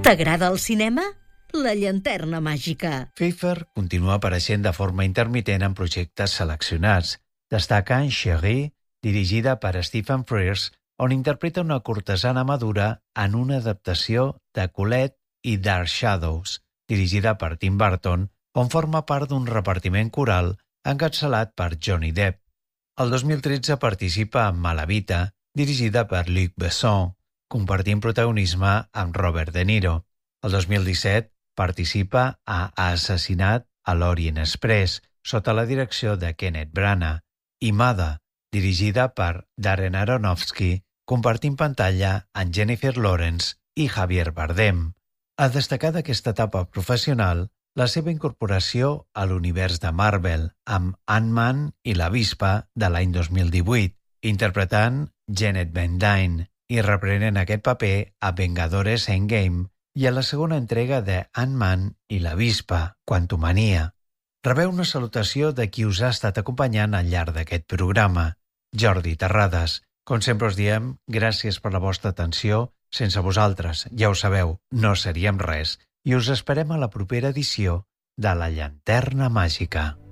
T'agrada el cinema? La llanterna màgica. Pfeiffer continua apareixent de forma intermitent en projectes seleccionats. Destaca en Chérie, dirigida per Stephen Frears, on interpreta una cortesana madura en una adaptació de Colette i Dark Shadows, dirigida per Tim Burton, on forma part d'un repartiment coral encapçalat per Johnny Depp. El 2013 participa en Malavita, dirigida per Luc Besson, compartint protagonisme amb Robert De Niro. El 2017 participa a Assassinat a l'Orient Express, sota la direcció de Kenneth Branagh, i Mada, dirigida per Darren Aronofsky, compartint pantalla amb Jennifer Lawrence i Javier Bardem. A destacar d'aquesta etapa professional la seva incorporació a l'univers de Marvel amb Ant-Man i la Vispa de l'any 2018, interpretant Janet Van Dyne i reprenent aquest paper a Vengadores Endgame i a la segona entrega de Ant-Man i la Vispa, Quantumania. Rebeu una salutació de qui us ha estat acompanyant al llarg d'aquest programa, Jordi Terrades. Com sempre us diem, gràcies per la vostra atenció. Sense vosaltres, ja ho sabeu, no seríem res. I us esperem a la propera edició de La Llanterna Màgica.